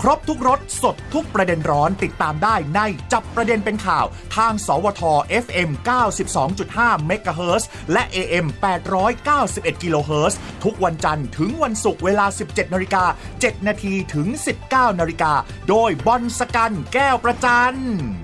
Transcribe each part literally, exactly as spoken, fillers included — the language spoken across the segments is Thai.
รบทุกรสสดทุกประเด็นร้อนติดตามได้ในจับประเด็นเป็นข่าวทางสวท เอฟ เอ็ม เก้าสิบสองจุดห้า เมกะเฮิรตซ์และ เอ เอ็ม แปดร้อยเก้าสิบเอ็ด กิโลเฮิรตซ์ทุกวันจันทร์ถึงวันศุกร์เวลา สิบเจ็ดนาฬิกาเจ็ดนาทีถึง สิบเก้านาฬิกาโดยบอลสกันแก้วประจัน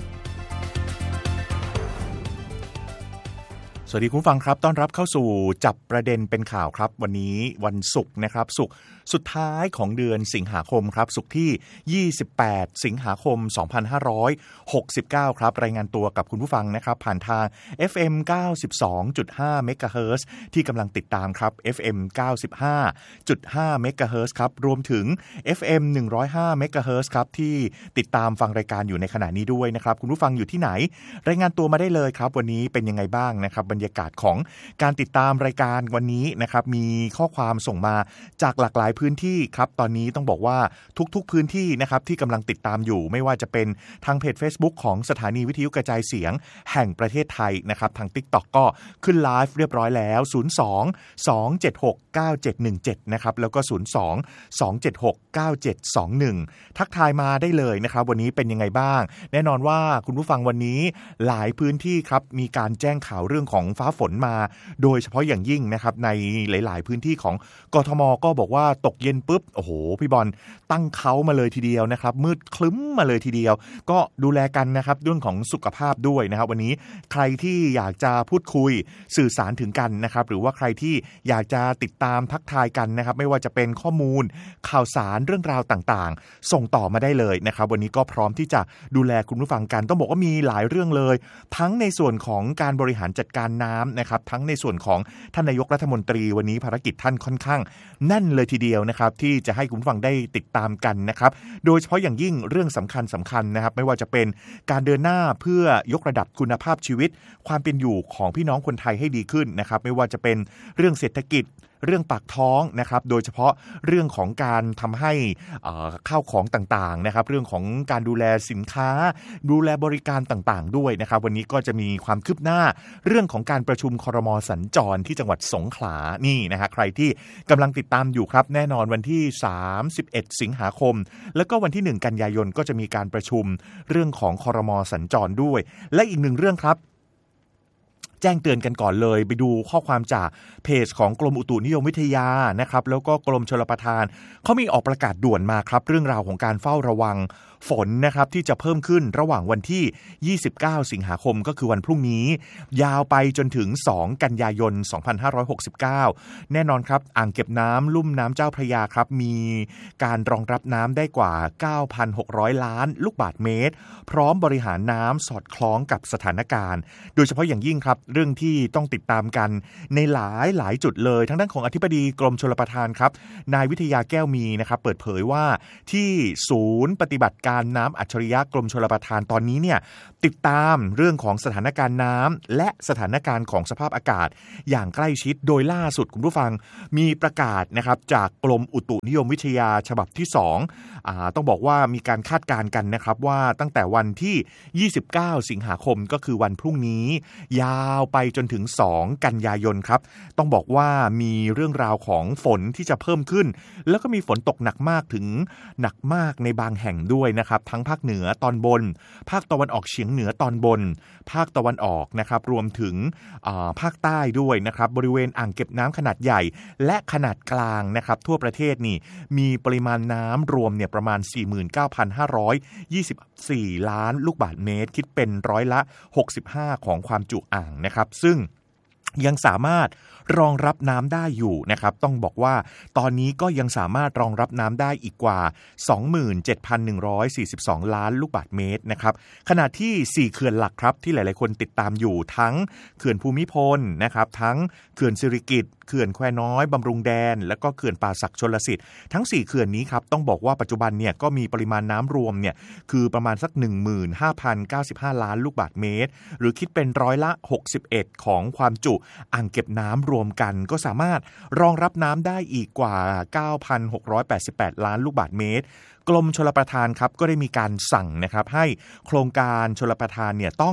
สวัสดีคุณผู้ฟังครับต้อนรับเข้าสู่จับประเด็นเป็นข่าวครับวันนี้วันศุกร์นะครับศุกร์สุดท้ายของเดือนสิงหาคมครับศุกร์ที่ยี่สิบแปดสิงหาคมสองพันห้าร้อยหกสิบเก้าครับรายงานตัวกับคุณผู้ฟังนะครับผ่านทาง เอฟ เอ็ม เก้าสิบสองจุดห้า เมกะเฮิรตซ์ที่กำลังติดตามครับ เอฟ เอ็ม เก้าสิบห้าจุดห้า เมกะเฮิรตซ์ครับรวมถึง เอฟ เอ็ม หนึ่งร้อยห้า เมกะเฮิรตซ์ครับที่ติดตามฟังรายการอยู่ในขณะนี้ด้วยนะครับคุณผู้ฟังอยู่ที่ไหนรายงานตัวมาได้เลยครับวันนี้เป็นยังไงบ้างนะครับบรรยากาศของการติดตามรายการวันนี้นะครับมีข้อความส่งมาจากหลากหลายพื้นที่ครับตอนนี้ต้องบอกว่าทุกๆพื้นที่นะครับที่กำลังติดตามอยู่ไม่ว่าจะเป็นทางเพจ Facebook ของสถานีวิทยุกระจายเสียงแห่งประเทศไทยนะครับทาง TikTok ก็ขึ้นไลฟ์เรียบร้อยแล้วศูนย์ สอง สอง เจ็ด หก เก้า เจ็ด หนึ่ง เจ็ดนะครับแล้วก็ศูนย์ สอง สอง เจ็ด หก เก้า เจ็ด สอง หนึ่งทักทายมาได้เลยนะครับวันนี้เป็นยังไงบ้างแน่นอนว่าคุณผู้ฟังวันนี้หลายพื้นที่ครับมีการแจ้งข่าวเรื่องของฟ้าฝนมาโดยเฉพาะอย่างยิ่งนะครับในหลายๆพื้นที่ของกทมก็บอกว่าตกเย็นปุ๊บโอ้โหพี่บอลตั้งเขามาเลยทีเดียวนะครับมืดคลึ้มมาเลยทีเดียวก็ดูแลกันนะครับเรื่องของสุขภาพด้วยนะครับวันนี้ใครที่อยากจะพูดคุยสื่อสารถึงกันนะครับหรือว่าใครที่อยากจะติดตามทักทายกันนะครับไม่ว่าจะเป็นข้อมูลข่าวสารเรื่องราวต่างๆส่งต่อมาได้เลยนะครับวันนี้ก็พร้อมที่จะดูแลคุณผู้ฟังกันต้องบอกว่ามีหลายเรื่องเลยทั้งในส่วนของการบริหารจัดการน้ำนะครับทั้งในส่วนของท่านนายกรัฐมนตรีวันนี้ภารกิจท่านค่อนข้างแน่นเลยทีเดียวนะครับที่จะให้คุณผู้ฟังได้ติดตามกันนะครับโดยเฉพาะอย่างยิ่งเรื่องสำคัญสำคัญนะครับไม่ว่าจะเป็นการเดินหน้าเพื่อยกระดับคุณภาพชีวิตความเป็นอยู่ของพี่น้องคนไทยให้ดีขึ้นนะครับไม่ว่าจะเป็นเรื่องเศรษฐกิจเรื่องปากท้องนะครับโดยเฉพาะเรื่องของการทำให้ข้าวของต่างๆนะครับเรื่องของการดูแลสินค้าดูแลบริการต่างๆด้วยนะครับวันนี้ก็จะมีความคืบหน้าเรื่องของการประชุมครม.สัญจรที่จังหวัดสงขลานี่นะฮะใครที่กำลังติดตามอยู่ครับแน่นอนวันที่สามสิบเอ็ดสิงหาคมแล้วก็วันที่หนึ่งกันยายนก็จะมีการประชุมเรื่องของครม.สัญจรด้วยและอีกหนึ่งเรื่องครับแจ้งเตือนกันก่อนเลยไปดูข้อความจากเพจของกรมอุตุนิยมวิทยานะครับแล้วก็กรมชลประทานเขามีออกประกาศด่วนมาครับเรื่องราวของการเฝ้าระวังฝนนะครับที่จะเพิ่มขึ้นระหว่างวันที่ยี่สิบเก้าสิงหาคมก็คือวันพรุ่งนี้ยาวไปจนถึงสองกันยายนสองพันห้าร้อยหกสิบเก้าแน่นอนครับอ่างเก็บน้ำลุ่มน้ำเจ้าพระยาครับมีการรองรับน้ำได้กว่า เก้าพันหกร้อย ล้านลูกบาศก์เมตรพร้อมบริหารน้ำสอดคล้องกับสถานการณ์โดยเฉพาะอย่างยิ่งครับเรื่องที่ต้องติดตามกันในหลายหลายจุดเลยทั้งด้านของอธิบดีกรมชลประทานครับนายวิทยาแก้วมีนะครับเปิดเผยว่าที่ศูนย์ปฏิบัติการน้ำอัจฉริยะกรมชลประทานตอนนี้เนี่ยติดตามเรื่องของสถานการณ์น้ำและสถานการณ์ของสภาพอากาศอย่างใกล้ชิดโดยล่าสุดคุณผู้ฟังมีประกาศนะครับจากกรมอุตุนิยมวิทยาฉบับที่สองอ่าต้องบอกว่ามีการคาดการณ์กันนะครับว่าตั้งแต่วันที่ยี่สิบเก้าสิงหาคมก็คือวันพรุ่งนี้ยาวไปจนถึงสองกันยายนครับต้องบอกว่ามีเรื่องราวของฝนที่จะเพิ่มขึ้นแล้วก็มีฝนตกหนักมากถึงหนักมากในบางแห่งด้วยนะครับทั้งภาคเหนือตอนบนภาคตะวันออกเฉียงเหนือตอนบนภาคตะวันออกนะครับรวมถึงภาคใต้ด้วยนะครับบริเวณอ่างเก็บน้ำขนาดใหญ่และขนาดกลางนะครับทั่วประเทศนี่มีปริมาณน้ำรวมเนี่ยประมาณ สี่หมื่นเก้าพันห้าร้อยยี่สิบสี่ ล้านลูกบาศก์เมตรคิดเป็นร้อยละหกสิบห้าของความจุอ่างนะครับซึ่งยังสามารถรองรับน้ำได้อยู่นะครับต้องบอกว่าตอนนี้ก็ยังสามารถรองรับน้ำได้อีกกว่า สองหมื่นเจ็ดพันหนึ่งร้อยสี่สิบสอง ล้านลูกบาศก์เมตรนะครับขณะที่สี่เขื่อนหลักครับที่หลายๆคนติดตามอยู่ทั้งเขื่อนภูมิพลนะครับทั้งเขื่อนสิริกิติ์เขื่อนแควน้อยบำรุงแดนและก็เขื่อนป่าสักชลสิทธิ์ทั้งสี่เขื่อนนี้ครับต้องบอกว่าปัจจุบันเนี่ยก็มีปริมาณน้ำรวมเนี่ยคือประมาณสัก หนึ่งหมื่นห้าพันเก้าสิบห้า ล้านลูกบาศก์เมตรหรือคิดเป็นร้อยละหกสิบเอ็ดของความจุอ่างเก็บน้ำรวมกันก็สามารถรองรับน้ำได้อีกกว่า เก้าพันหกร้อยแปดสิบแปด ล้านลูกบาศก์เมตรกรมชลประทานครับก็ได้มีการสั่งนะครับให้โครงการชลประทานเนี่ยต้อง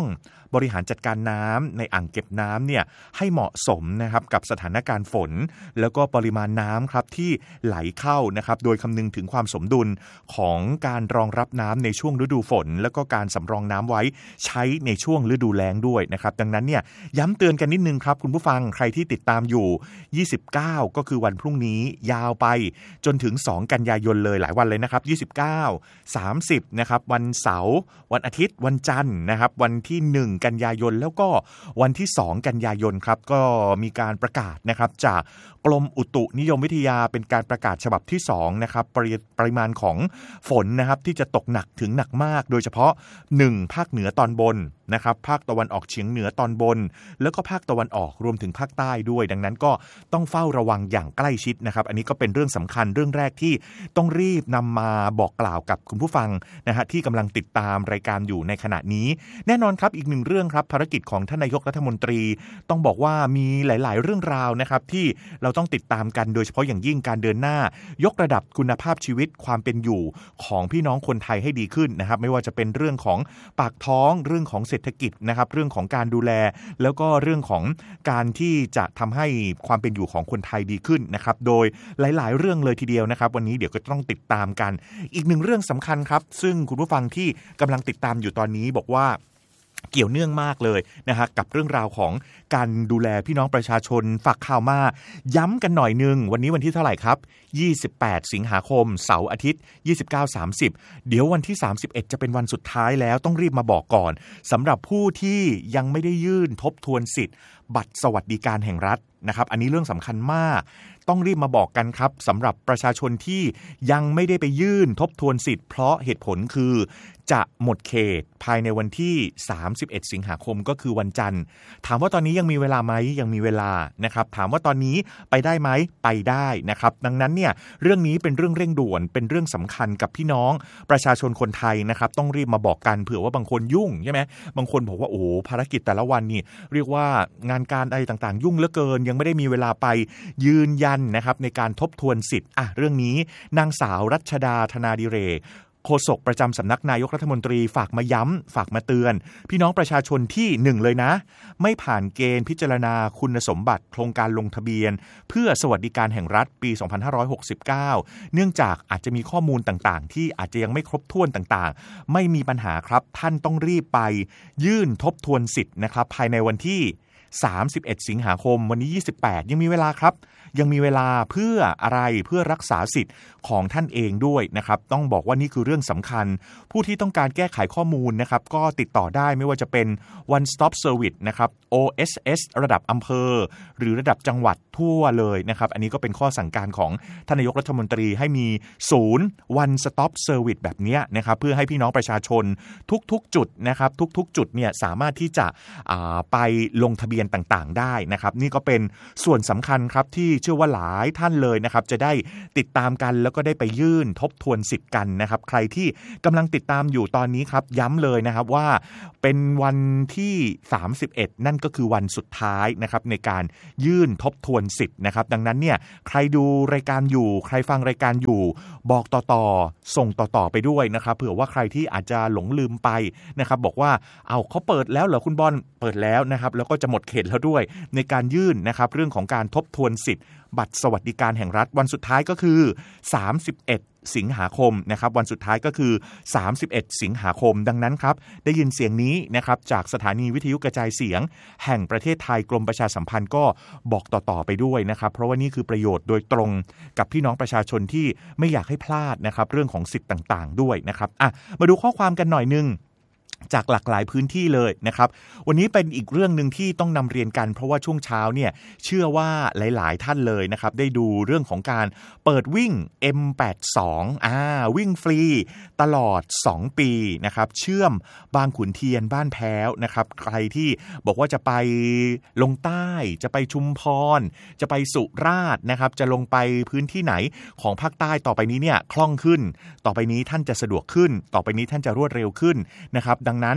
บริหารจัดการน้ำในอ่างเก็บน้ำเนี่ยให้เหมาะสมนะครับกับสถานการณ์ฝนแล้วก็ปริมาณน้ำครับที่ไหลเข้านะครับโดยคำนึงถึงความสมดุลของการรองรับน้ำในช่วงฤดูฝนแล้วก็การสำรองน้ำไว้ใช้ในช่วงฤดูแล้งด้วยนะครับดังนั้นเนี่ยย้ำเตือนกันนิดนึงครับคุณผู้ฟังใครที่ติดตามอยู่ยี่สิบเก้าก็คือวันพรุ่งนี้ยาวไปจนถึงสองกันยายนเลยหลายวันเลยนะครับยี่สิบเก้า สามสิบนะครับวันเสาร์วันอาทิตย์วันจันทร์นะครับวันที่หนึ่งกันยายนแล้วก็วันที่สองกันยายนครับก็มีการประกาศนะครับจากกรมอุตุนิยมวิทยาเป็นการประกาศฉบับที่สองนะครับปริปริมาณของฝนนะครับที่จะตกหนักถึงหนักมากโดยเฉพาะหนึ่งภาคเหนือตอนบนนะครับภาคตะวันออกเฉียงเหนือตอนบนแล้วก็ภาคตะวันออกรวมถึงภาคใต้ด้วยดังนั้นก็ต้องเฝ้าระวังอย่างใกล้ชิดนะครับอันนี้ก็เป็นเรื่องสำคัญเรื่องแรกที่ต้องรีบนำมาบอกกล่าวกับคุณผู้ฟังนะฮะที่กำลังติดตามรายการอยู่ในขณะนี้แน่นอนครับอีกหนึ่งเรื่องครับภารกิจของท่านนายกรัฐมนตรีต้องบอกว่ามีหลายๆเรื่องราวนะครับที่เราต้องติดตามกันโดยเฉพาะอย่างยิ่งการเดินหน้ายกระดับคุณภาพชีวิตความเป็นอยู่ของพี่น้องคนไทยให้ดีขึ้นนะครับไม่ว่าจะเป็นเรื่องของปากท้องเรื่องของเศรษฐกิจนะครับเรื่องของการดูแลแล้วก็เรื่องของการที่จะทำให้ความเป็นอยู่ของคนไทยดีขึ้นนะครับโดยหลายๆเรื่องเลยทีเดียวนะครับวันนี้เดี๋ยวก็ต้องติดตามกันอีกหนึ่งเรื่องสำคัญครับซึ่งคุณผู้ฟังที่กำลังติดตามอยู่ตอนนี้บอกว่าเกี่ยวเนื่องมากเลยนะฮะกับเรื่องราวของการดูแลพี่น้องประชาชนฝากข่าวมาย้ำกันหน่อยนึงวันนี้วันที่เท่าไหร่ครับยี่สิบแปดสิงหาคมเสาร์อาทิตย์ยี่สิบเก้า สามสิบเดี๋ยววันที่สามสิบเอ็ดจะเป็นวันสุดท้ายแล้วต้องรีบมาบอกก่อนสำหรับผู้ที่ยังไม่ได้ยื่นทบทวนสิทธิ์บัตรสวัสดิการแห่งรัฐนะครับอันนี้เรื่องสำคัญมากต้องรีบมาบอกกันครับสำหรับประชาชนที่ยังไม่ได้ไปยื่นทบทวนสิทธิ์เพราะเหตุผลคือจะหมดเขตภายในวันที่สามสิบเอ็ดสิงหาคมก็คือวันจันทร์ถามว่าตอนนี้ยังมีเวลาไหมยังมีเวลานะครับถามว่าตอนนี้ไปได้ไหมไปได้นะครับดังนั้นเนี่ยเรื่องนี้เป็นเรื่องเร่งด่วนเป็นเรื่องสำคัญกับพี่น้องประชาชนคนไทยนะครับต้องรีบมาบอกกันเผื่อว่าบางคนยุ่งใช่ไหมบางคนบอกว่าโอ้ภารกิจแต่ละวันนี่เรียกว่างานการอะไรต่างๆยุ่งเหลือเกินยังไม่ได้มีเวลาไปยืนยันนะครับในการทบทวนสิทธิ์อ่ะเรื่องนี้นางสาวรัชดาธนาดิเรกโฆษกประจำสำนักนายกรัฐมนตรีฝากมาย้ำฝากมาเตือนพี่น้องประชาชนที่หนึ่งเลยนะไม่ผ่านเกณฑ์พิจารณาคุณสมบัติโครงการลงทะเบียนเพื่อสวัสดิการแห่งรัฐปีสองพันห้าร้อยหกสิบเก้าเนื่องจากอาจจะมีข้อมูลต่างๆที่อาจจะยังไม่ครบถ้วนต่างๆไม่มีปัญหาครับท่านต้องรีบไปยื่นทบทวนสิทธิ์นะครับภายในวันที่สามสิบเอ็ดสิงหาคมวันนี้ยี่สิบแปดยังมีเวลาครับยังมีเวลาเพื่ออะไรเพื่อรักษาสิทธิ์ของท่านเองด้วยนะครับต้องบอกว่านี่คือเรื่องสำคัญผู้ที่ต้องการแก้ไขข้อมูลนะครับก็ติดต่อได้ไม่ว่าจะเป็น one stop service นะครับ โอ เอส เอส ระดับอำเภอหรือระดับจังหวัดทั่วเลยนะครับอันนี้ก็เป็นข้อสั่งการของท่านนายกรัฐมนตรีให้มีศูนย์ one stop service แบบนี้นะครับเพื่อให้พี่น้องประชาชนทุกๆจุดนะครับทุกๆจุดเนี่ยสามารถที่จะไปลงทะเบียนต่างๆได้นะครับนี่ก็เป็นส่วนสำคัญครับที่เชื่อว่าหลายท่านเลยนะครับจะได้ติดตามกันแล้วก็ได้ไปยื่นทบทวนสิทธิ์กันนะครับใครที่กำลังติดตามอยู่ตอนนี้ครับย้ำเลยนะครับว่าเป็นวันที่สามสิบเอ็ดนั่นก็คือวันสุดท้ายนะครับในการยื่นทบทวนสิทธิ์นะครับดังนั้นเนี่ยใครดูรายการอยู่ใครฟังรายการอยู่บอกต่อๆส่งต่อๆไปด้วยนะครับเผื่อว่าใครที่อาจจะหลงลืมไปนะครับบอกว่าเอาเขาเปิดแล้วเหรอคุณบอลเปิดแล้วนะครับแล้วก็จะหมดเขตแล้วด้วยในการยื่นนะครับเรื่องของการทบทวนสิทธิ์บัตรสวัสดิการแห่งรัฐวันสุดท้ายก็คือสามสิบเอ็ดสิงหาคมนะครับวันสุดท้ายก็คือสามสิบเอ็ดสิงหาคมดังนั้นครับได้ยินเสียงนี้นะครับจากสถานีวิทยุกระจายเสียงแห่งประเทศไทยกรมประชาสัมพันธ์ก็บอกต่อๆไปด้วยนะครับเพราะว่านี่คือประโยชน์โดยตรงกับพี่น้องประชาชนที่ไม่อยากให้พลาดนะครับเรื่องของสิทธิ์ต่างๆด้วยนะครับอ่ะมาดูข้อความกันหน่อยนึงจากหลากหลายพื้นที่เลยนะครับวันนี้เป็นอีกเรื่องนึงที่ต้องนำเรียนกันเพราะว่าช่วงเช้าเนี่ยเชื่อว่าหลายๆท่านเลยนะครับได้ดูเรื่องของการเปิดวิ่ง เอ็ม แปดสิบสอง อ่าวิ่งฟรีตลอดสองปีนะครับเชื่อมบางขุนเทียนบ้านแพ้วนะครับใครที่บอกว่าจะไปลงใต้จะไปชุมพรจะไปสุราษฎร์นะครับจะลงไปพื้นที่ไหนของภาคใต้ต่อไปนี้เนี่ยคล่องขึ้นต่อไปนี้ท่านจะสะดวกขึ้นต่อไปนี้ท่านจะรวดเร็วขึ้นนะครับดังนั้น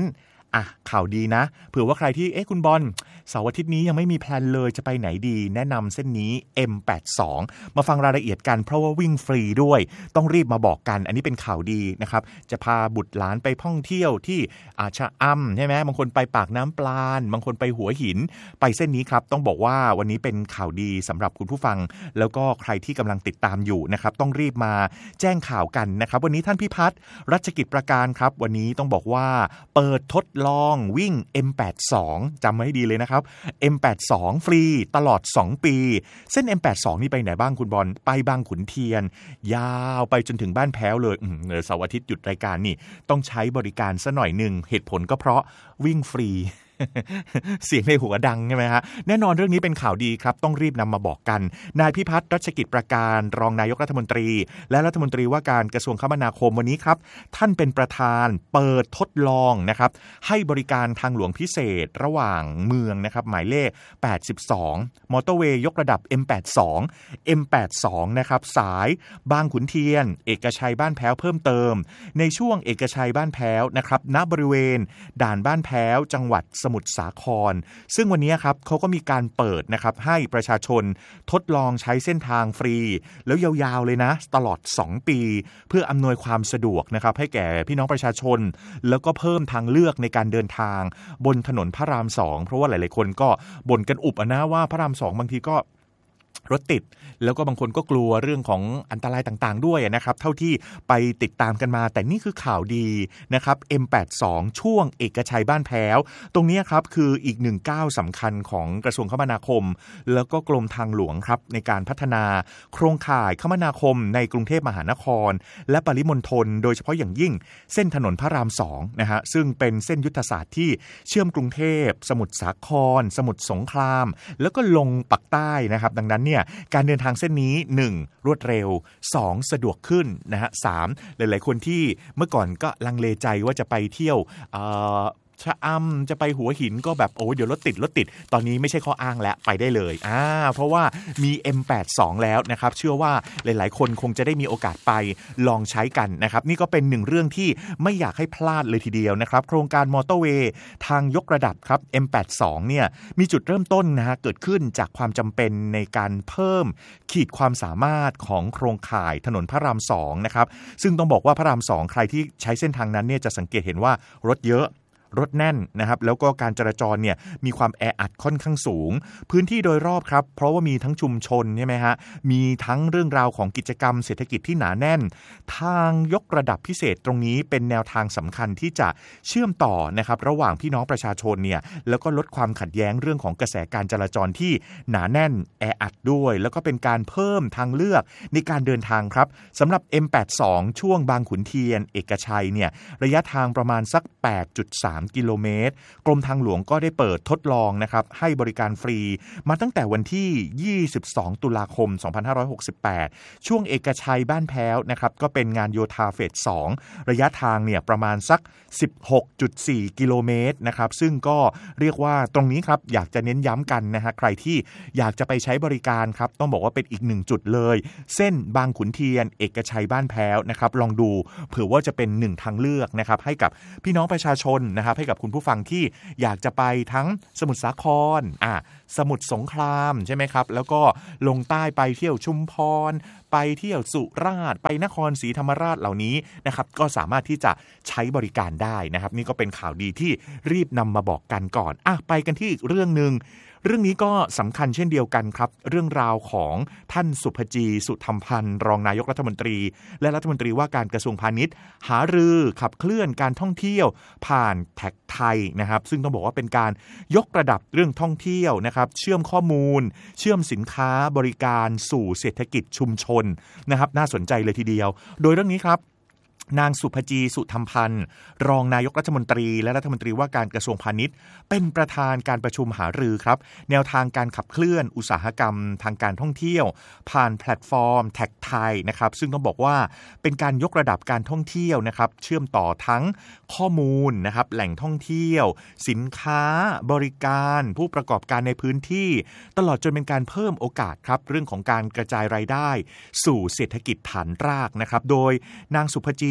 อ่ะข่าวดีนะเผื่อว่าใครที่เอ๊ะคุณบอลเสาร์อาทิตย์นี้ยังไม่มีแพลนเลยจะไปไหนดีแนะนำเส้นนี้ เอ็ม แปดสิบสอง มาฟังรายละเอียดกันเพราะว่าวิ่งฟรีด้วยต้องรีบมาบอกกันอันนี้เป็นข่าวดีนะครับจะพาบุตรหลานไปท่องเที่ยวที่อาชะอำใช่ไหมบางคนไปปากน้ำปลาณบางคนไปหัวหินไปเส้นนี้ครับต้องบอกว่าวันนี้เป็นข่าวดีสำหรับคุณผู้ฟังแล้วก็ใครที่กำลังติดตามอยู่นะครับต้องรีบมาแจ้งข่าวกันนะครับวันนี้ท่านพิพัฒน์รัชกิจประการครับวันนี้ต้องบอกว่าเปิดทดลองวิ่ง เอ็ม แปดสิบสอง จำไว้ให้ดีเลยนะครับ เอ็ม แปดสิบสอง ฟรีตลอดสองปีเส้น เอ็ม แปดสิบสอง นี่ไปไหนบ้างคุณบอลไปบางขุนเทียนยาวไปจนถึงบ้านแพ้วเลยเสาร์อาทิตย์หยุดรายการนี่ต้องใช้บริการซะหน่อยนึงเหตุผลก็เพราะวิ่งฟรี เสียงในหัวดังใช่ไหมฮะแน่นอนเรื่องนี้เป็นข่าวดีครับต้องรีบนำมาบอกกันนายพิพัฒน์รัชกิจประการรองนายกรัฐมนตรีและรัฐมนตรีว่าการกระทรวงคมนาคมวันนี้ครับท่านเป็นประธานเปิดทดลองนะครับให้บริการทางหลวงพิเศษระหว่างเมืองนะครับหมายเลขแปดสิบสองมอเตอร์เวย์ยกระดับ เอ็ม แปดสิบสอง เอ็ม แปดสิบสอง นะครับสายบางขุนเทียนเอกชัยบ้านแพ้วเพิ่มเติมในช่วงเอกชัยบ้านแพ้วนะครับณบริเวณด่านบ้านแพ้วจังหวัดสมุทรสาครซึ่งวันนี้ครับเขาก็มีการเปิดนะครับให้ประชาชนทดลองใช้เส้นทางฟรีแล้วยาวๆเลยนะตลอดสองปีเพื่ออำนวยความสะดวกนะครับให้แก่พี่น้องประชาชนแล้วก็เพิ่มทางเลือกในการเดินทางบนถนนพระรามสองเพราะว่าหลายๆคนก็บ่นกันอุบนะว่าพระรามสองบางทีก็รถติดแล้วก็บางคนก็กลัวเรื่องของอันตรายต่างๆด้วยนะครับเท่าที่ไปติดตามกันมาแต่นี่คือข่าวดีนะครับ เอ็ม แปดสิบสอง ช่วงเอกชัยบ้านแพ้วตรงนี้ครับคืออีกหนึ่งก้าวสำคัญของกระทรวงคมนาคมแล้วก็กรมทางหลวงครับในการพัฒนาโครงข่ายคมนาคมในกรุงเทพมหานครและปริมณฑลโดยเฉพาะอย่างยิ่งเส้นถนนพระรามสองนะฮะซึ่งเป็นเส้นยุทธศาสตร์ที่เชื่อมกรุงเทพสมุทรสาครสมุทรสงครามแล้วก็ลงปักใต้นะครับดังนั้นเนี่ยการเดินทางเส้นนี้หนึ่งรวดเร็วสองสะดวกขึ้นนะฮะสามหลายๆคนที่เมื่อก่อนก็ลังเลใจว่าจะไปเที่ยวเอ่อชะอำจะไปหัวหินก็แบบโอ้เดี๋ยวรถติดรถติดตอนนี้ไม่ใช่ข้ออ้างแล้วไปได้เลยอ่าเพราะว่ามี เอ็ม แปดสิบสอง แล้วนะครับเชื่อว่าหลายๆคนคงจะได้มีโอกาสไปลองใช้กันนะครับนี่ก็เป็นหนึ่งเรื่องที่ไม่อยากให้พลาดเลยทีเดียวนะครับโครงการมอเตอร์เวย์ทางยกระดับครับ เอ็ม แปดสิบสอง เนี่ยมีจุดเริ่มต้นนะฮะเกิดขึ้นจากความจำเป็นในการเพิ่มขีดความสามารถของโครงข่ายถนนพระรามสองนะครับซึ่งต้องบอกว่าพระรามสองใครที่ใช้เส้นทางนั้นเนี่ยจะสังเกตเห็นว่ารถเยอะรถแน่นนะครับแล้วก็การจราจรเนี่ยมีความแออัดค่อนข้างสูงพื้นที่โดยรอบครับเพราะว่ามีทั้งชุมชนใช่ไหมฮะมีทั้งเรื่องราวของกิจกรรมเศรษฐกิจที่หนาแน่นทางยกระดับพิเศษตรงนี้เป็นแนวทางสำคัญที่จะเชื่อมต่อนะครับระหว่างพี่น้องประชาชนเนี่ยแล้วก็ลดความขัดแย้งเรื่องของกระแสการจราจรที่หนาแน่นแออัดด้วยแล้วก็เป็นการเพิ่มทางเลือกในการเดินทางครับสำหรับ เอ็ม แปดสิบสอง ช่วงบางขุนเทียนเอกชัยเนี่ยระยะทางประมาณสัก แปดจุดสามกิโลเมตรกรมทางหลวงก็ได้เปิดทดลองนะครับให้บริการฟรีมาตั้งแต่วันที่ยี่สิบสองตุลาคมสองพันห้าร้อยหกสิบแปดช่วงเอกชัยบ้านแพ้วนะครับก็เป็นงานโยธาเฟสสองระยะทางเนี่ยประมาณสัก สิบหกจุดสี่กิโลเมตรนะครับซึ่งก็เรียกว่าตรงนี้ครับอยากจะเน้นย้ำกันนะฮะใครที่อยากจะไปใช้บริการครับต้องบอกว่าเป็นอีกหนึ่งจุดเลยเส้นบางขุนเทียนเอกชัยบ้านแพ้วนะครับลองดูเผื่อว่าจะเป็นหนึ่งทางเลือกนะครับให้กับพี่น้องประชาชนนะครับให้กับคุณผู้ฟังที่อยากจะไปทั้งสมุทรสาครอ่ะสมุทรสงครามใช่ไหมครับแล้วก็ลงใต้ไปเที่ยวชุมพรไปเที่ยวสุราษฎร์ไปนครศรีธรรมราชเหล่านี้นะครับก็สามารถที่จะใช้บริการได้นะครับนี่ก็เป็นข่าวดีที่รีบนำมาบอกกันก่อนอ่ะไปกันที่อีกเรื่องนึงเรื่องนี้ก็สำคัญเช่นเดียวกันครับเรื่องราวของท่านสุภจีสุธรรมพันธ์รองนายกรัฐมนตรีและรัฐมนตรีว่าการกระทรวงพาณิชย์หารือขับเคลื่อนการท่องเที่ยวผ่านแท็กไทยนะครับซึ่งต้องบอกว่าเป็นการยกระดับเรื่องท่องเที่ยวนะครับเชื่อมข้อมูลเชื่อมสินค้าบริการสู่เศรษฐกิจชุมชนนะครับน่าสนใจเลยทีเดียวโดยเรื่องนี้ครับนางสุภจีสุธรรมพันธ์รองนายกรัฐมนตรีและรัฐมนตรีว่าการกระทรวงพาณิชย์เป็นประธานการประชุมหารือครับแนวทางการขับเคลื่อนอุตสาหกรรมทางการท่องเที่ยวผ่านแพลตฟอร์มแท็กไทยนะครับซึ่งต้องบอกว่าเป็นการยกระดับการท่องเที่ยวนะครับเชื่อมต่อทั้งข้อมูลนะครับแหล่งท่องเที่ยวสินค้าบริการผู้ประกอบการในพื้นที่ตลอดจนเป็นการเพิ่มโอกาสครับเรื่องของการกระจายรายได้สู่เศรษฐกิจฐานรากนะครับโดยนางสุภจี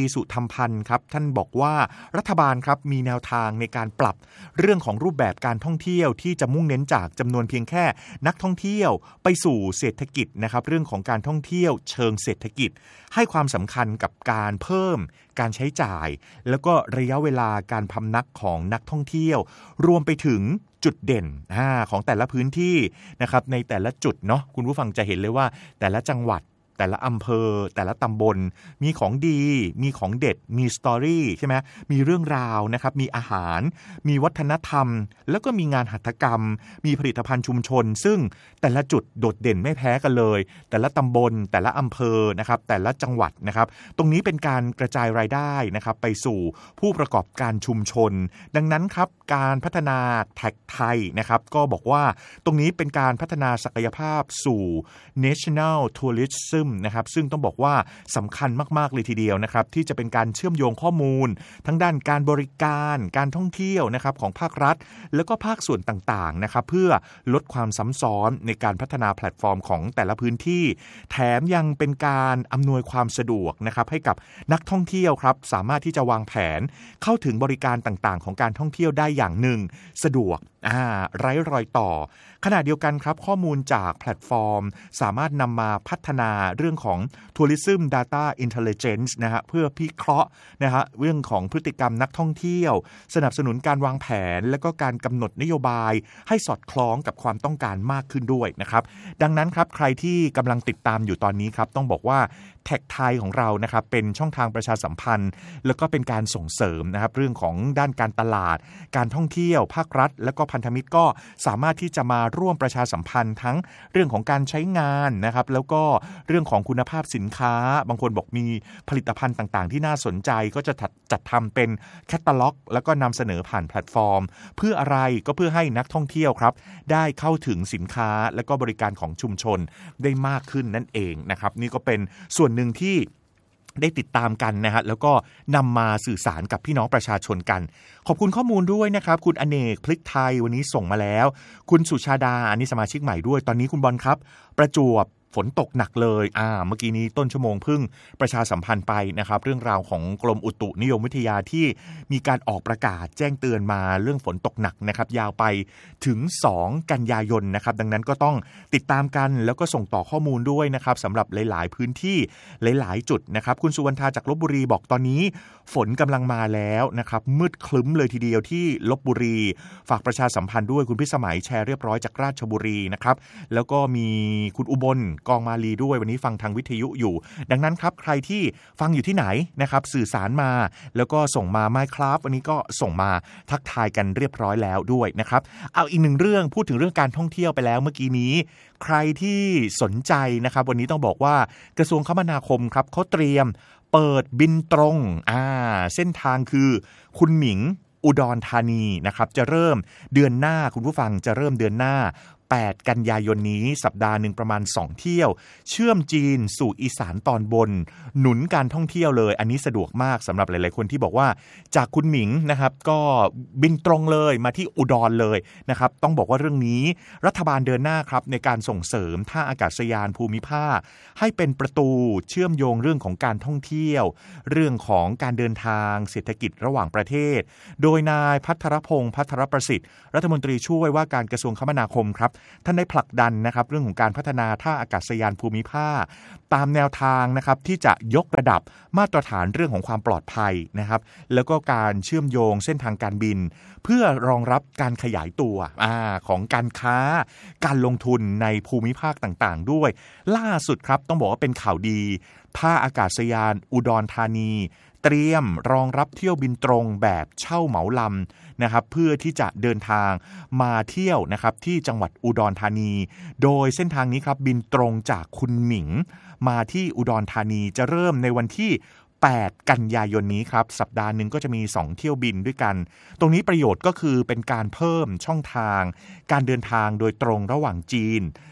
สุธรรมพันธ์ครับท่านบอกว่ารัฐบาลครับมีแนวทางในการปรับเรื่องของรูปแบบการท่องเที่ยวที่จะมุ่งเน้นจากจำนวนเพียงแค่นักท่องเที่ยวไปสู่เศรษฐกิจนะครับเรื่องของการท่องเที่ยวเชิงเศรษฐกิจให้ความสำคัญกับการเพิ่มการใช้จ่ายแล้วก็ระยะเวลาการพำนักของนักท่องเที่ยวรวมไปถึงจุดเด่นของแต่ละพื้นที่นะครับในแต่ละจุดเนาะคุณผู้ฟังจะเห็นเลยว่าแต่ละจังหวัดแต่ละอำเภอแต่ละตำบลมีของดีมีของเด็ดมีสตอรี่ใช่ไหมมีเรื่องราวนะครับมีอาหารมีวัฒนธรรมแล้วก็มีงานหัตถกรรมมีผลิตภัณฑ์ชุมชนซึ่งแต่ละจุดโดดเด่นไม่แพ้กันเลยแต่ละตำบลแต่ละอำเภอนะครับแต่ละจังหวัดนะครับตรงนี้เป็นการกระจายรายได้นะครับไปสู่ผู้ประกอบการชุมชนดังนั้นครับการพัฒนาแท็กไทยนะครับก็บอกว่าตรงนี้เป็นการพัฒนาศักยภาพสู่ National Tourismนะครับซึ่งต้องบอกว่าสำคัญมากๆเลยทีเดียวนะครับที่จะเป็นการเชื่อมโยงข้อมูลทั้งด้านการบริการการท่องเที่ยวนะครับของภาครัฐแล้วก็ภาคส่วนต่างๆนะครับเพื่อลดความซ้ำซ้อนในการพัฒนาแพลตฟอร์มของแต่ละพื้นที่แถมยังเป็นการอำนวยความสะดวกนะครับให้กับนักท่องเที่ยวครับสามารถที่จะวางแผนเข้าถึงบริการต่างๆของการท่องเที่ยวได้อย่างหนึ่งสะดวกอ่าไร้รอยต่อขณะเดียวกันครับข้อมูลจากแพลตฟอร์มสามารถนำมาพัฒนาเรื่องของ Tourism Data Intelligence นะฮะเพื่อพิเคราะห์นะฮะเรื่องของพฤติกรรมนักท่องเที่ยวสนับสนุนการวางแผนและก็การกำหนดนโยบายให้สอดคล้องกับความต้องการมากขึ้นด้วยนะครับดังนั้นครับใครที่กำลังติดตามอยู่ตอนนี้ครับต้องบอกว่าแท็กไทยของเรานะครับเป็นช่องทางประชาสัมพันธ์แล้วก็เป็นการส่งเสริมนะครับเรื่องของด้านการตลาดการท่องเที่ยวภาครัฐและก็พันธมิตรก็สามารถที่จะมาร่วมประชาสัมพันธ์ทั้งเรื่องของการใช้งานนะครับแล้วก็เรื่องของคุณภาพสินค้าบางคนบอกมีผลิตภัณฑ์ต่างๆที่น่าสนใจก็จะจัดทำเป็นแคตตาล็อกแล้วก็นำเสนอผ่านแพลตฟอร์มเพื่ออะไรก็เพื่อให้นักท่องเที่ยวครับได้เข้าถึงสินค้าและก็บริการของชุมชนได้มากขึ้นนั่นเองนะครับนี่ก็เป็นส่วนหนึ่งที่ได้ติดตามกันนะฮะแล้วก็นำมาสื่อสารกับพี่น้องประชาชนกันขอบคุณข้อมูลด้วยนะครับคุณอเนกพลิกไทยวันนี้ส่งมาแล้วคุณสุชาดาอันนี้สมาชิกใหม่ด้วยตอนนี้คุณบอลครับประจวบฝนตกหนักเลยอ่าเมื่อกี้นี้ต้นชั่วโมงเพิ่งประชาสัมพันธ์ไปนะครับเรื่องราวของกรมอุตุนิยมวิทยาที่มีการออกประกาศแจ้งเตือนมาเรื่องฝนตกหนักนะครับยาวไปถึงสองกันยายนนะครับดังนั้นก็ต้องติดตามกันแล้วก็ส่งต่อข้อมูลด้วยนะครับสำหรับหลายๆพื้นที่หลายๆจุดนะครับคุณสุวรรณทาจากลพบุรีบอกตอนนี้ฝนกำลังมาแล้วนะครับมืดคลึ้มเลยทีเดียวที่ลพบุรีฝากประชาสัมพันธ์ด้วยคุณพิสมัยแชร์เรียบร้อยจากราชบุรีนะครับแล้วก็มีคุณอุบลกองมาลีด้วยวันนี้ฟังทางวิทยุอยู่ดังนั้นครับใครที่ฟังอยู่ที่ไหนนะครับสื่อสารมาแล้วก็ส่งมาไมค์ครับวันนี้ก็ส่งมาทักทายกันเรียบร้อยแล้วด้วยนะครับเอาอีกหนึ่งเรื่องพูดถึงเรื่องการท่องเที่ยวไปแล้วเมื่อกี้นี้ใครที่สนใจนะครับวันนี้ต้องบอกว่ากระทรวงคมนาคมครับเขาเตรียมเปิดบินตรงอ่าเส้นทางคือคุณหมิงอุดรธานีนะครับจะเริ่มเดือนหน้าคุณผู้ฟังจะเริ่มเดือนหน้าแปดกันยายนนี้สัปดาห์หนึ่งประมาณสองเที่ยวเชื่อมจีนสู่อีสานตอนบนหนุนการท่องเที่ยวเลยอันนี้สะดวกมากสำหรับหลายๆคนที่บอกว่าจากคุณหมิงนะครับก็บินตรงเลยมาที่อุดรเลยนะครับต้องบอกว่าเรื่องนี้รัฐบาลเดินหน้าครับในการส่งเสริมท่าอากาศยานภูมิภาคให้เป็นประตูเชื่อมโยงเรื่องของการท่องเที่ยวเรื่องของการเดินทางเศรษฐกิจระหว่างประเทศโดยนายภัทรพงษ์ภัทรประสิทธิ์รัฐมนตรีช่วยว่าการกระทรวงคมนาคมครับท่านได้ผลักดันนะครับเรื่องของการพัฒนาท่าอากาศยานภูมิภาคตามแนวทางนะครับที่จะยกระดับมาตรฐานเรื่องของความปลอดภัยนะครับแล้วก็การเชื่อมโยงเส้นทางการบินเพื่อรองรับการขยายตัวอ่าของการค้าการลงทุนในภูมิภาคต่างๆด้วยล่าสุดครับต้องบอกว่าเป็นข่าวดีท่าอากาศยานอุดรธานีเตรียมรองรับเที่ยวบินตรงแบบเช่าเหมาลำนะครับเพื่อที่จะเดินทางมาเที่ยวนะครับที่จังหวัดอุดรธานีโดยเส้นทางนี้ครับบินตรงจากคุณหมิงมาที่อุดรธานีจะเริ่มในวันที่แปดกันยายนนี้ครับสัปดาห์หนึ่งก็จะมีสองเที่ยวบินด้วยกันตรงนี้ประโยชน์ก็คือเป็นการเพิ่มช่องทางการเดินทางโดยตรงระหว่างจีน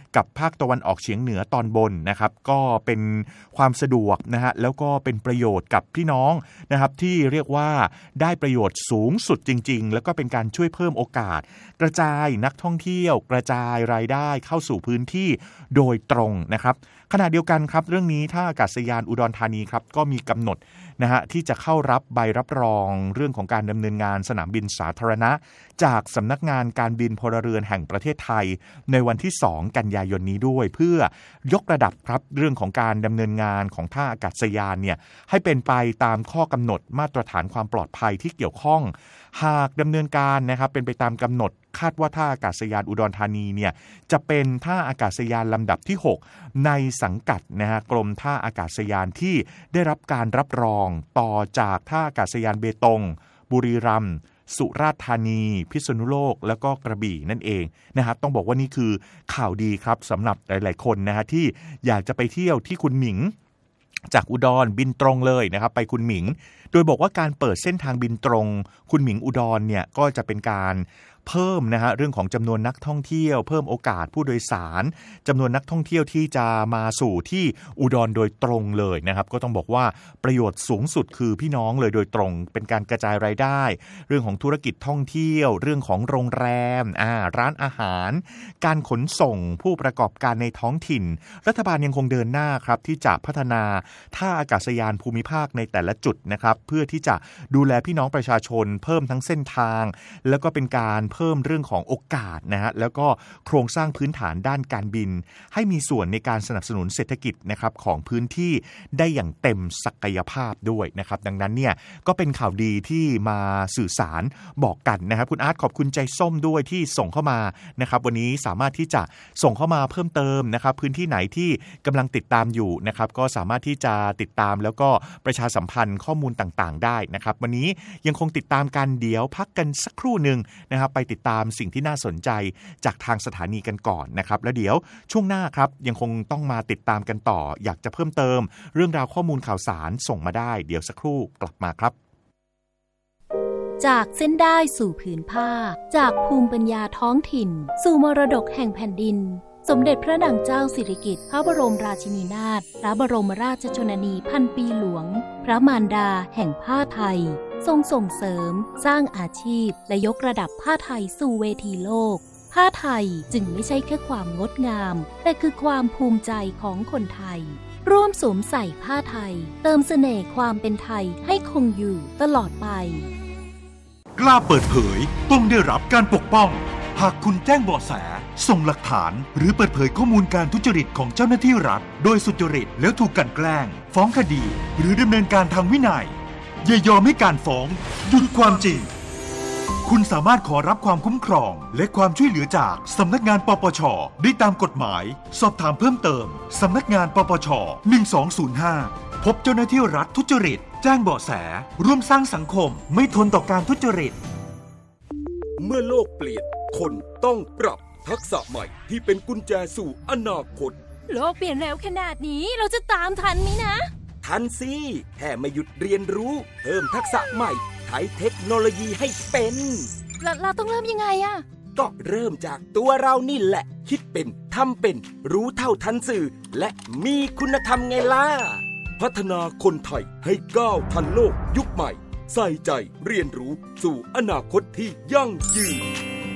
กับภาคตะวันออกเฉียงเหนือตอนบนนะครับก็เป็นความสะดวกนะฮะแล้วก็เป็นประโยชน์กับพี่น้องนะครับที่เรียกว่าได้ประโยชน์สูงสุดจริงๆแล้วก็เป็นการช่วยเพิ่มโอกาสกระจายนักท่องเที่ยวกระจายรายได้เข้าสู่พื้นที่โดยตรงนะครับขณะเดียวกันครับเรื่องนี้ท่าอากาศยานอุดรธานีครับก็มีกำหนดนะฮะที่จะเข้ารับใบรับรองเรื่องของการดำเนินงานสนามบินสาธารณะจากสำนักงานการบินพลเรือนแห่งประเทศไทยในวันที่สองกันยายนนี้ด้วยเพื่อยกระดับครับเรื่องของการดำเนินงานของท่าอากาศยานเนี่ยให้เป็นไปตามข้อกำหนดมาตรฐานความปลอดภัยที่เกี่ยวข้องหากดำเนินการนะครับเป็นไปตามกำหนดคาดว่าท่าอากาศยานอุดรธานีเนี่ยจะเป็นท่าอากาศยานลำดับที่หกในสังกัดนะฮะกรมท่าอากาศยานที่ได้รับการรับรองต่อจากท่าอากาศยานเบตงบุรีรัมย์สุราษฎร์ธานีพิษณุโลกแล้วก็กระบี่นั่นเองนะครับต้องบอกว่านี่คือข่าวดีครับสำหรับหลายๆคนนะฮะที่อยากจะไปเที่ยวที่คุณหมิงจากอุดรบินตรงเลยนะครับไปคุณหมิงโดยบอกว่าการเปิดเส้นทางบินตรงคุณหมิงอุดรเนี่ยก็จะเป็นการเพิ่มนะฮะเรื่องของจำนวนนักท่องเที่ยวเพิ่มโอกาสผู้โดยสารจำนวนนักท่องเที่ยวที่จะมาสู่ที่อุดรโดยตรงเลยนะครับก็ต้องบอกว่าประโยชน์สูงสุดคือพี่น้องเลยโดยตรงเป็นการกระจายรายได้เรื่องของธุรกิจท่องเที่ยวเรื่องของโรงแรมอ่าร้านอาหารการขนส่งผู้ประกอบการในท้องถิ่นรัฐบาลยังคงเดินหน้าครับที่จะพัฒนาท่าอากาศยานภูมิภาคในแต่ละจุดนะครับเพื่อที่จะดูแลพี่น้องประชาชนเพิ่มทั้งเส้นทางแล้วก็เป็นการเพิ่มเรื่องของโอกาสนะฮะแล้วก็โครงสร้างพื้นฐานด้านการบินให้มีส่วนในการสนับสนุนเศรษฐกิจนะครับของพื้นที่ได้อย่างเต็มศักยภาพด้วยนะครับดังนั้นเนี่ยก็เป็นข่าวดีที่มาสื่อสารบอกกันนะครับคุณอาร์ตขอบคุณใจส้มด้วยที่ส่งเข้ามานะครับวันนี้สามารถที่จะส่งเข้ามาเพิ่มเติมนะครับพื้นที่ไหนที่กำลังติดตามอยู่นะครับก็สามารถที่จะติดตามแล้วก็ประชาสัมพันธ์ข้อมูลต่างๆได้นะครับวันนี้ยังคงติดตามกันเดี๋ยวพักกันสักครู่นึงนะครับไปติดตามสิ่งที่น่าสนใจจากทางสถานีกันก่อนนะครับแล้วเดี๋ยวช่วงหน้าครับยังคงต้องมาติดตามกันต่ออยากจะเพิ่มเติมเรื่องราวข้อมูลข่าวสารส่งมาได้เดี๋ยวสักครู่กลับมาครับจากเส้นได้สู่ผืนผ้าจากภูมิปัญญาท้องถิ่นสู่มรดกแห่งแผ่นดินสมเด็จพระนางเจ้าสิริกิติ์พระบรมราชินีนาถพระบรมราชชนนีพันปีหลวงพระมารดาแห่งผ้าไทยทรงส่งเสริมสร้างอาชีพและยกระดับผ้าไทยสู่เวทีโลกผ้าไทยจึงไม่ใช่แค่ความงดงามแต่คือความภูมิใจของคนไทยร่วมสวมใส่ผ้าไทยเติมเสน่ห์ความเป็นไทยให้คงอยู่ตลอดไปกล้าเปิดเผยต้องได้รับการปกป้องหากคุณแจ้งเบาะแสส่งหลักฐานหรือเปิดเผยข้อมูลการทุจริตของเจ้าหน้าที่รัฐโดยสุจริตแล้วถูกกลั่นแกล้งฟ้องคดีหรือดำเนินการทางวินัยอย่ายอมให้การฟ้องหยุดความจริงคุณสามารถขอรับความคุ้มครองและความช่วยเหลือจากสำนักงานปปช.ได้ตามกฎหมายสอบถามเพิ่มเติมสำนักงานปปช.หนึ่งสองศูนย์ห้าพบเจ้าหน้าที่รัฐทุจริตแจ้งเบาะแสร่วมสร้างสังคมไม่ทนต่อการทุจริตเมื่อโลกเปลี่ยนคนต้องปรับทักษะใหม่ที่เป็นกุญแจสู่อนาคตโลกเปลี่ยนเร็วขนาดนี้เราจะตามทันไหมนะทันสิแค่ไม่หยุดเรียนรู้เพิ่มทักษะใหม่ใช้เทคโนโลยีให้เป็นเราเราต้องเริ่มยังไงอะก็เริ่มจากตัวเรานี่แหละคิดเป็นทำเป็นรู้เท่าทันสื่อและมีคุณธรรมไงล่ะพัฒนาคนไทยให้ก้าวทันโลกยุคใหม่ใส่ใจเรียนรู้สู่อนาคตที่ยั่งยืน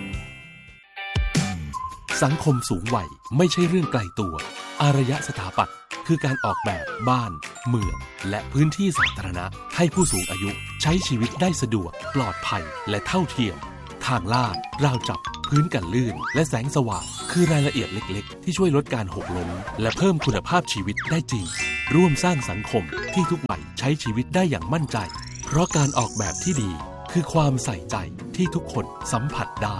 สังคมสูงวัยไม่ใช่เรื่องไกลตัวอารยสถาปัตย์คือการออกแบบบ้านเมืองและพื้นที่สาธารณะให้ผู้สูงอายุใช้ชีวิตได้สะดวกปลอดภัยและเท่าเทียมทางลาดราวจับพื้นกันลื่นและแสงสว่างคือรายละเอียดเล็กๆที่ช่วยลดการหกล้มและเพิ่มคุณภาพชีวิตได้จริงร่วมสร้างสังคมที่ทุกวัยใช้ชีวิตได้อย่างมั่นใจเพราะการออกแบบที่ดีคือความใส่ใจที่ทุกคนสัมผัสได้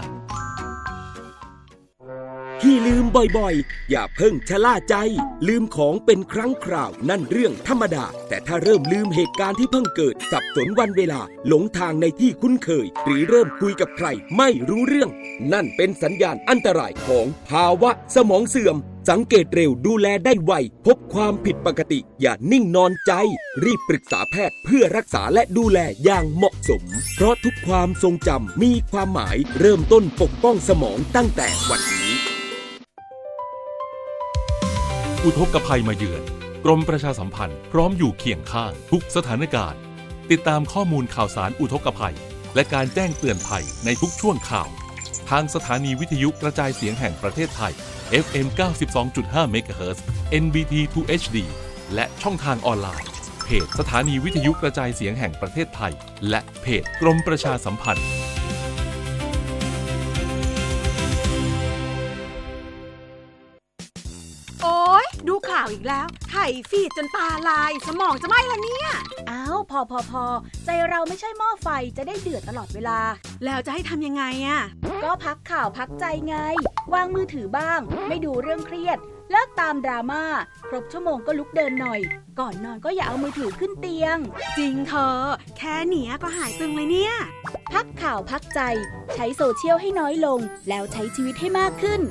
ที่ลืมบ่อยๆอย่าเพิ่งชะล่าใจลืมของเป็นครั้งคราวนั่นเรื่องธรรมดาแต่ถ้าเริ่มลืมเหตุการณ์ที่เพิ่งเกิดสับสนวันเวลาหลงทางในที่คุ้นเคยหรือเริ่มคุยกับใครไม่รู้เรื่องนั่นเป็นสัญญาณอันตรายของภาวะสมองเสื่อมสังเกตเร็วดูแลได้ไวพบความผิดปกติอย่านิ่งนอนใจรีบปรึกษาแพทย์เพื่อรักษาและดูแลอย่างเหมาะสมเพราะทุกความทรงจำมีความหมายเริ่มต้นปกป้องสมองตั้งแต่วันนี้อุทกภัยมาเยือนกรมประชาสัมพันธ์พร้อมอยู่เคียงข้างทุกสถานการณ์ติดตามข้อมูลข่าวสารอุทกภัยและการแจ้งเตือนภัยในทุกช่วงข่าวทางสถานีวิทยุกระจายเสียงแห่งประเทศไทย เอฟ เอ็ม เก้าสิบสองจุดห้า เมกะเฮิรตซ์ เอ็น บี ที ทู เอช ดี และช่องทางออนไลน์เพจสถานีวิทยุกระจายเสียงแห่งประเทศไทยและเพจกรมประชาสัมพันธ์โอ๊ยดูข่าวอีกแล้วไถฟีดจนตาลายสมองจะไหม้ละเนี่ยอ้าวพอพอพอใจเราไม่ใช่หม้อไฟจะได้เดือดตลอดเวลาแล้วจะให้ทำยังไงอ่ะก็พักข่าวพักใจไงวางมือถือบ้างไม่ดูเรื่องเครียดเลิกตามดราม่าครบชั่วโมงก็ลุกเดินหน่อยก่อนนอนก็อย่าเอามือถือขึ้นเตียงจริงเธอแค่เนี้ยก็หายตึงเลยเนี่ยพักข่าวพักใจใช้โซเชียลให้น้อยลงแล้วใช้ชีวิตให้มากขึ้น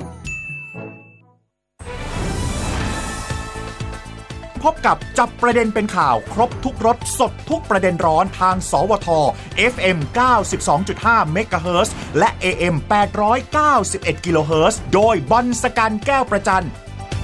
พบกับจับประเด็นเป็นข่าวครบทุกรสสดทุกประเด็นร้อนทางสวท เอฟ เอ็ม เก้าสิบสองจุดห้า เมกะเฮิรตซ์และ เอ เอ็ม แปดร้อยเก้าสิบเอ็ด กิโลเฮิรตซ์โดยบรรสกันแก้วประจัน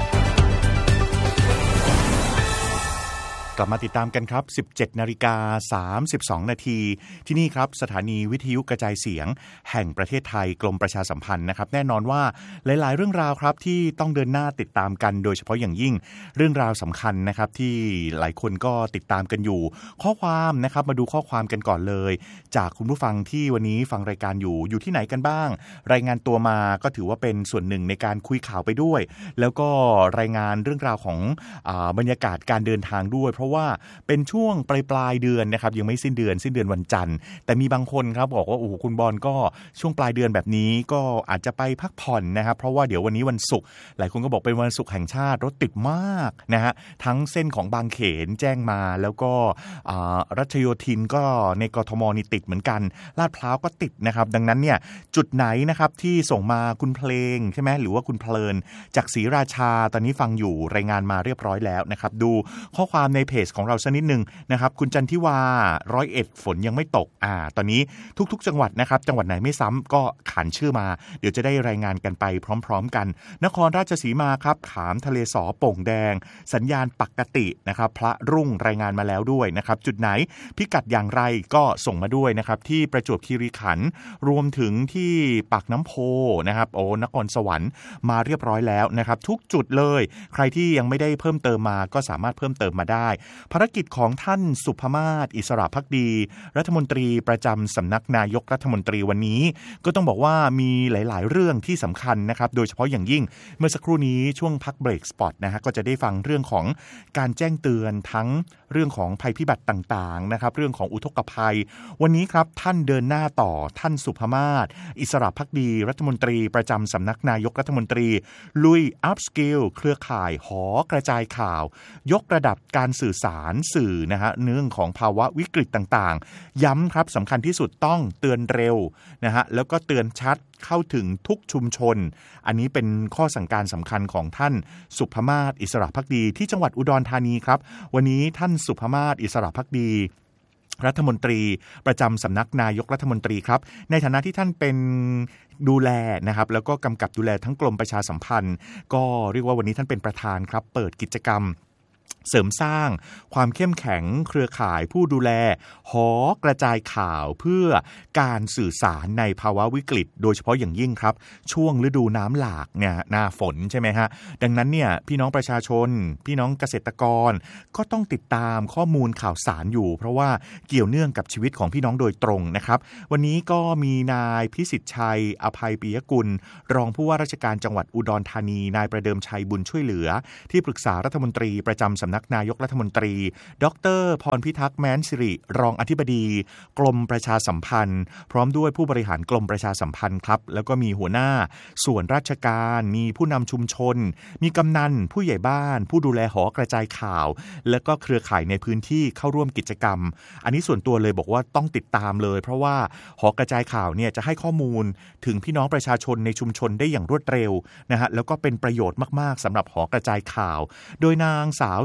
กลับมาติดตามกันครับ สิบเจ็ดนาฬิกาสามสิบสอง นาทีที่นี่ครับสถานีวิทยุกระจายเสียงแห่งประเทศไทยกรมประชาสัมพันธ์นะครับแน่นอนว่าหลายๆเรื่องราวครับที่ต้องเดินหน้าติดตามกันโดยเฉพาะอย่างยิ่งเรื่องราวสำคัญนะครับที่หลายคนก็ติดตามกันอยู่ข้อความนะครับมาดูข้อความกันก่อนเลยจากคุณผู้ฟังที่วันนี้ฟังรายการอยู่อยู่ที่ไหนกันบ้างรายงานตัวมาก็ถือว่าเป็นส่วนหนึ่งในการคุยข่าวไปด้วยแล้วก็รายงานเรื่องราวของอ่าบรรยากาศการเดินทางด้วยเพราะว่าเป็นช่วงปลายปลายเดือนนะครับยังไม่สิ้นเดือนสิ้นเดือนวันจันทร์แต่มีบางคนครับบอกว่าโอ้โหคุณบอลก็ช่วงปลายเดือนแบบนี้ก็อาจจะไปพักผ่อนนะครับเพราะว่าเดี๋ยววันนี้วันศุกร์หลายคนก็บอกเป็นวันศุกร์แห่งชาติรถติดมากนะฮะทั้งเส้นของบางเขนแจ้งมาแล้วก็รัชโยธินก็ในกทมนี่ติดเหมือนกันลาดพร้าวก็ติดนะครับดังนั้นเนี่ยจุดไหนนะครับที่ส่งมาคุณเพลงใช่ไหมหรือว่าคุณเพลินจากศรีราชาตอนนี้ฟังอยู่รายงานมาเรียบร้อยแล้วนะครับดูข้อความในเพจของเราสักนิดนึงนะครับคุณจันทิวาร้อยเอ็ดฝนยังไม่ตกอ่าตอนนี้ทุกๆจังหวัดนะครับจังหวัดไหนไม่ซ้ำก็ขานชื่อมาเดี๋ยวจะได้รายงานกันไปพร้อมๆกันนครราชสีมาครับขามทะเลสอโป่งแดงสัญญาณปกตินะครับพระรุ่งรายงานมาแล้วด้วยนะครับจุดไหนพิกัดอย่างไรก็ส่งมาด้วยนะครับที่ประจวบคีรีขันธ์รวมถึงที่ปากน้ำโพนะครับโอ้นครสวรรค์มาเรียบร้อยแล้วนะครับทุกจุดเลยใครที่ยังไม่ได้เพิ่มเติมมาก็สามารถเพิ่มเติมมาได้ภารกิจของท่านสุภมาศอิสระภักดีรัฐมนตรีประจำสำนักนายกรัฐมนตรีวันนี้ก็ต้องบอกว่ามีหลายๆเรื่องที่สำคัญนะครับโดยเฉพาะอย่างยิ่งเมื่อสักครู่นี้ช่วงพักเบรกสปอตนะฮะก็จะได้ฟังเรื่องของการแจ้งเตือนทั้งเรื่องของภัยพิบัติต่างๆนะครับเรื่องของอุทกภัยวันนี้ครับท่านเดินหน้าต่อท่านสุภมาศอิสระภักดีรัฐมนตรีประจำสำนักนายกรัฐมนตรีลุยอัพสกิลเครือข่ายหอกระจายข่าวยกระดับการสื่อสารสื่อนะฮะเรื่องของภาวะวิกฤตต่างๆย้ำครับสำคัญที่สุดต้องเตือนเร็วนะฮะแล้วก็เตือนชัดเข้าถึงทุกชุมชนอันนี้เป็นข้อสั่งการสำคัญของท่านสุภมาศอิสระภักดีที่จังหวัดอุดรธานีครับวันนี้ท่านสุภมาศอิสระภักดีรัฐมนตรีประจำสำนักนายกรัฐมนตรีครับในฐานะที่ท่านเป็นดูแลนะครับแล้วก็กำกับดูแลทั้งกรมประชาสัมพันธ์ก็เรียกว่าวันนี้ท่านเป็นประธานครับเปิดกิจกรรมเสริมสร้างความเข้มแข็งเครือข่ายผู้ดูแลหอกระจายข่าวเพื่อการสื่อสารในภาวะวิกฤตโดยเฉพาะอย่างยิ่งครับช่วงฤดูน้ำหลากเนี่ยหน้าฝนใช่ไหมฮะดังนั้นเนี่ยพี่น้องประชาชนพี่น้องเกษตรกรก็ต้องติดตามข้อมูลข่าวสารอยู่เพราะว่าเกี่ยวเนื่องกับชีวิตของพี่น้องโดยตรงนะครับวันนี้ก็มีนายพิสิทธิ์ชัยอภัยปิยกุลรองผู้ว่าราชการจังหวัดอุดรธานีนายประเดิมชัยบุญช่วยเหลือที่ปรึกษารัฐมนตรีประจำสำนักนายกรัฐมนตรีดร.พรพิทักษ์แม้นสิริรองอธิบดีกรมประชาสัมพันธ์พร้อมด้วยผู้บริหารกรมประชาสัมพันธ์ครับแล้วก็มีหัวหน้าส่วนราชการมีผู้นำชุมชนมีกำนันผู้ใหญ่บ้านผู้ดูแลหอกระจายข่าวแล้วก็เครือข่ายในพื้นที่เข้าร่วมกิจกรรมอันนี้ส่วนตัวเลยบอกว่าต้องติดตามเลยเพราะว่าหอกระจายข่าวเนี่ยจะให้ข้อมูลถึงพี่น้องประชาชนในชุมชนได้อย่างรวดเร็วนะฮะแล้วก็เป็นประโยชน์มากๆสำหรับหอกระจายข่าวโดยนางสาว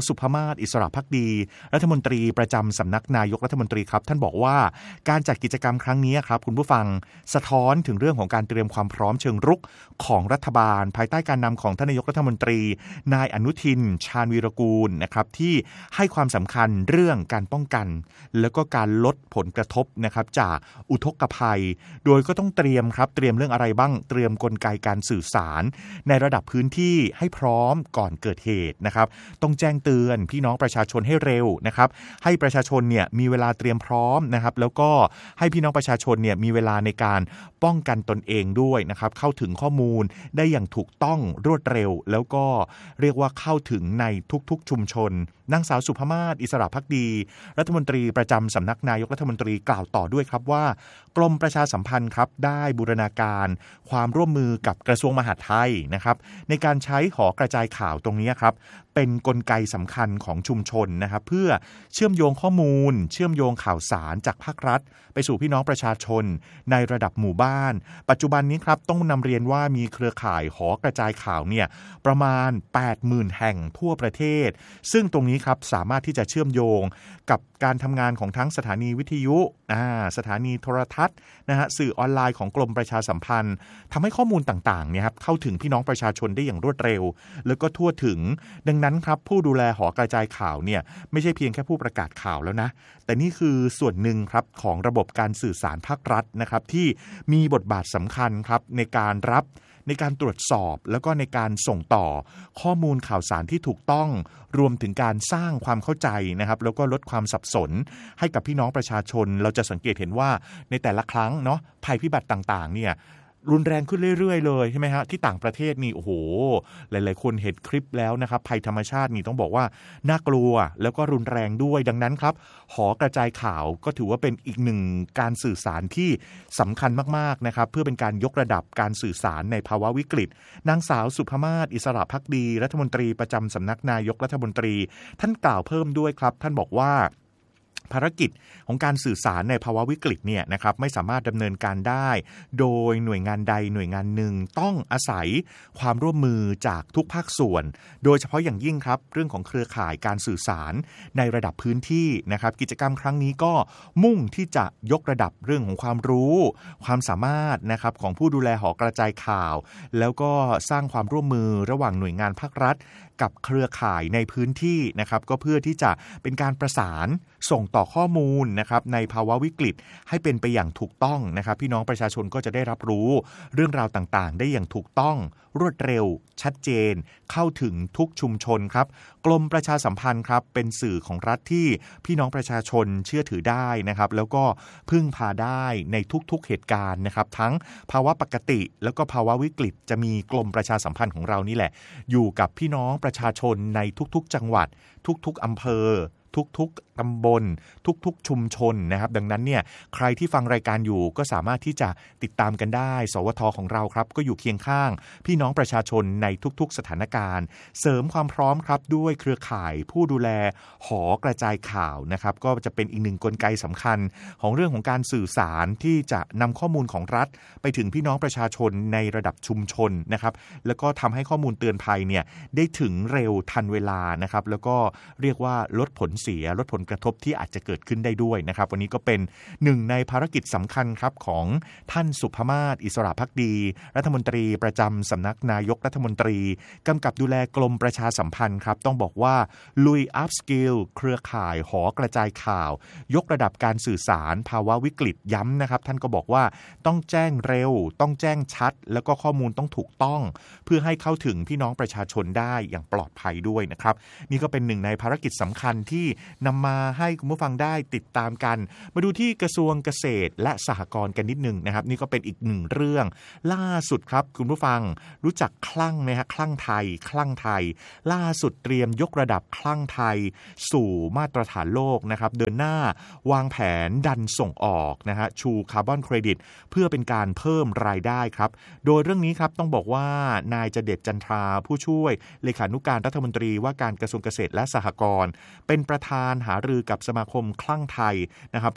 สุภมาศอิสระภักดีรัฐมนตรีประจำสำนักนายกรัฐมนตรีครับท่านบอกว่าการจัดกิจกรรมครั้งนี้ครับคุณผู้ฟังสะท้อนถึงเรื่องของการเตรียมความพร้อมเชิงรุกของรัฐบาลภายใต้การนำของท่านนายกรัฐมนตรีนายอนุทินชาญวีรกูลนะครับที่ให้ความสำคัญเรื่องการป้องกันแล้วก็การลดผลกระทบนะครับจากอุทกภัยโดยก็ต้องเตรียมครับเตรียมเรื่องอะไรบ้างเตรียมกลไกการสื่อสารในระดับพื้นที่ให้พร้อมก่อนเกิดเหตุนะครับต้องแจ้งเตือนพี่น้องประชาชนให้เร็วนะครับให้ประชาชนเนี่ยมีเวลาเตรียมพร้อมนะครับแล้วก็ให้พี่น้องประชาชนเนี่ยมีเวลาในการป้องกันตนเองด้วยนะครับเข้าถึงข้อมูลได้อย่างถูกต้องรวดเร็วแล้วก็เรียกว่าเข้าถึงในทุกๆชุมชนนางสาวสุภมาศอิสระภักดีรัฐมนตรีประจำสำนักนายกรัฐมนตรีกล่าวต่อด้วยครับว่ากรมประชาสัมพันธ์ครับได้บูรณาการความร่วมมือกับกระทรวงมหาดไทยนะครับในการใช้หอกระจายข่าวตรงนี้ครับเป็นกลไกสำคัญของชุมชนนะครับเพื่อเชื่อมโยงข้อมูลเชื่อมโยงข่าวสารจากภาครัฐไปสู่พี่น้องประชาชนในระดับหมู่บ้านปัจจุบันนี้ครับต้องนำเรียนว่ามีเครือข่ายหอกระจายข่าวเนี่ยประมาณ แปดหมื่น แห่งทั่วประเทศซึ่งตรงนี้ครับสามารถที่จะเชื่อมโยงกับการทำงานของทั้งสถานีวิทยุอ่าสถานีโทรทัศน์นะฮะสื่อออนไลน์ของกรมประชาสัมพันธ์ทำให้ข้อมูลต่างๆเนี่ยครับเข้าถึงพี่น้องประชาชนได้อย่างรวดเร็วแล้วก็ทั่วถึงดังนั้นครับผู้ดูแลหอกระจายข่าวเนี่ยไม่ใช่เพียงแค่ผู้ประกาศข่าวแล้วนะแต่นี่คือส่วนหนึ่งครับของระบบการสื่อสารภาครัฐนะครับที่มีบทบาทสำคัญครับในการรับในการตรวจสอบแล้วก็ในการส่งต่อข้อมูลข่าวสารที่ถูกต้องรวมถึงการสร้างความเข้าใจนะครับแล้วก็ลดความสับสนให้กับพี่น้องประชาชนเราจะสังเกตเห็นว่าในแต่ละครั้งเนาะภัยพิบัติต่างๆเนี่ยรุนแรงขึ้นเรื่อยๆเลยใช่ไหมฮะที่ต่างประเทศนี่โอ้โหหลายๆคนเห็นคลิปแล้วนะครับภัยธรรมชาตินี่ต้องบอกว่าน่ากลัวแล้วก็รุนแรงด้วยดังนั้นครับหอกระจายข่าวก็ถือว่าเป็นอีกหนึ่งการสื่อสารที่สำคัญมากๆนะครับเพื่อเป็นการยกระดับการสื่อสารในภาวะวิกฤตนางสาวสุภมาศอิสระภักดีรัฐมนตรีประจำสำนักนายกรัฐมนตรีท่านกล่าวเพิ่มด้วยครับท่านบอกว่าภารกิจของการสื่อสารในภาวะวิกฤตเนี่ยนะครับไม่สามารถดำเนินการได้โดยหน่วยงานใดหน่วยงานหนึ่งต้องอาศัยความร่วมมือจากทุกภาคส่วนโดยเฉพาะอย่างยิ่งครับเรื่องของเครือข่ายการสื่อสารในระดับพื้นที่นะครับกิจกรรมครั้งนี้ก็มุ่งที่จะยกระดับเรื่องของความรู้ความสามารถนะครับของผู้ดูแลหอกระจายข่าวแล้วก็สร้างความร่วมมือระหว่างหน่วยงานภาครัฐกับเครือข่ายในพื้นที่นะครับก็เพื่อที่จะเป็นการประสานส่งต่อข้อมูลนะครับในภาวะวิกฤตให้เป็นไปอย่างถูกต้องนะครับพี่น้องประชาชนก็จะได้รับรู้เรื่องราวต่างๆได้อย่างถูกต้องรวดเร็วชัดเจนเข้าถึงทุกชุมชนครับกรมประชาสัมพันธ์ครับเป็นสื่อของรัฐที่พี่น้องประชาชนเชื่อถือได้นะครับแล้วก็พึ่งพาได้ในทุกๆเหตุการณ์นะครับทั้งภาวะปกติแล้วก็ภาวะวิกฤตจะมีกรมประชาสัมพันธ์ของเรานี่แหละอยู่กับพี่น้องประชาชนในทุกๆจังหวัดทุกๆอำเภอทุกๆตำบลทุกๆชุมชนนะครับดังนั้นเนี่ยใครที่ฟังรายการอยู่ก็สามารถที่จะติดตามกันได้สวทของเราครับก็อยู่เคียงข้างพี่น้องประชาชนในทุกๆสถานการณ์เสริมความพร้อมครับด้วยเครือข่ายผู้ดูแลหอกระจายข่าวนะครับก็จะเป็นอีกหนึ่งกลไกสำคัญของเรื่องของการสื่อสารที่จะนำข้อมูลของรัฐไปถึงพี่น้องประชาชนในระดับชุมชนนะครับแล้วก็ทำให้ข้อมูลเตือนภัยเนี่ยได้ถึงเร็วทันเวลานะครับแล้วก็เรียกว่าลดผลเสียลดผลกระทบที่อาจจะเกิดขึ้นได้ด้วยนะครับวันนี้ก็เป็นหนึ่งในภารกิจสำคัญครับของท่านสุภมาศอิสระภักดีรัฐมนตรีประจำสำนักนายกรัฐมนตรีกำกับดูแลกรมประชาสัมพันธ์ครับต้องบอกว่าลุยอัพสกิลเครือข่ายหอกระจายข่าวยกระดับการสื่อสารภาวะวิกฤตย้ำนะครับท่านก็บอกว่าต้องแจ้งเร็วต้องแจ้งชัดแล้วก็ข้อมูลต้องถูกต้องเพื่อให้เข้าถึงพี่น้องประชาชนได้อย่างปลอดภัยด้วยนะครับนี่ก็เป็นหนึ่งในภารกิจสำคัญที่นำมาให้คุณผู้ฟังได้ติดตามกันมาดูที่กระทรวงเกษตรและสหกรณ์กันนิดนึงนะครับนี่ก็เป็นอีกหนึ่งเรื่องล่าสุดครับคุณผู้ฟังรู้จักคลั่งไหมฮะคลั่งไทยคลั่งไทยล่าสุดเตรียมยกระดับคลั่งไทยสู่มาตรฐานโลกนะครับเดินหน้าวางแผนดันส่งออกนะฮะชูคาร์บอนเครดิตเพื่อเป็นการเพิ่มรายได้ครับโดยเรื่องนี้ครับต้องบอกว่านายเจเดชจันทราผู้ช่วยเลขานุการรัฐมนตรีว่าการกระทรวงเกษตรและสหกรณ์เป็นประธานหารือกับสมาคมคลั่งไทยนะครับ